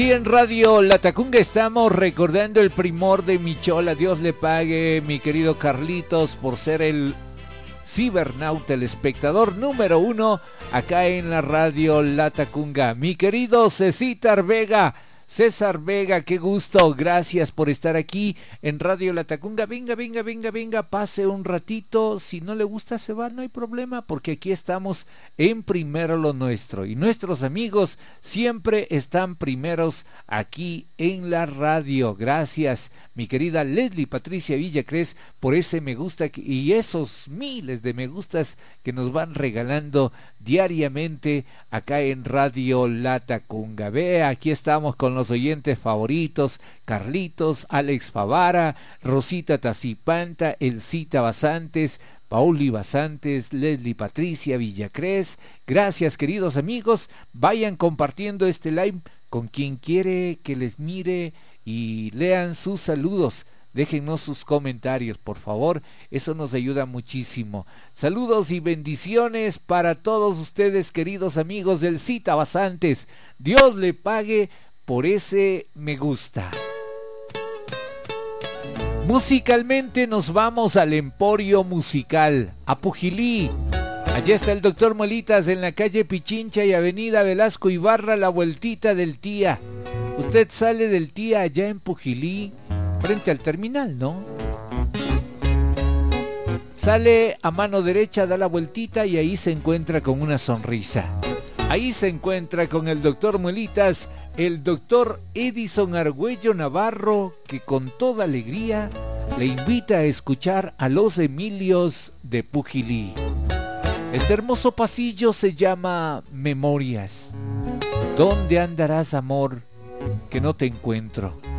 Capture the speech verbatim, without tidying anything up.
Y en Radio Latacunga estamos recordando el primor de Michola. Dios le pague, mi querido Carlitos, por ser el cibernauta, el espectador número uno acá en la Radio Latacunga. Mi querido César Vega, César Vega, qué gusto, gracias por estar aquí en Radio Latacunga. Venga, venga, venga, venga, pase un ratito. Si no le gusta se va, no hay problema, porque aquí estamos en Primero lo Nuestro. Y nuestros amigos siempre están primeros aquí en la radio. Gracias, mi querida Leslie Patricia Villacrés, por ese me gusta y esos miles de me gustas que nos van regalando diariamente acá en Radio Latacunga. Ve, aquí estamos con los oyentes favoritos: Carlitos, Alex Favara, Rosita Tacipanta, Elcita Basantes, Pauli Basantes, Leslie Patricia Villacrés. Gracias, queridos amigos. Vayan compartiendo este live con quien quiere que les mire y lean sus saludos. Déjennos sus comentarios, por favor, eso nos ayuda muchísimo. Saludos y bendiciones para todos ustedes, queridos amigos del Cita Basantes. Dios le pague por ese me gusta. Musicalmente nos vamos al Emporio Musical, a Pujilí. Allá está el doctor Molitas en la calle Pichincha y avenida Velasco Ibarra, la vueltita del Tía. Usted sale del Tía allá en Pujilí, frente al terminal, ¿no? Sale a mano derecha, da la vueltita y ahí se encuentra con una sonrisa. Ahí se encuentra con el doctor Muelitas, el doctor Edison Argüello Navarro, que con toda alegría le invita a escuchar a los Emilios de Pujilí. Este hermoso pasillo se llama Memorias. ¿Dónde andarás, amor, que no te encuentro?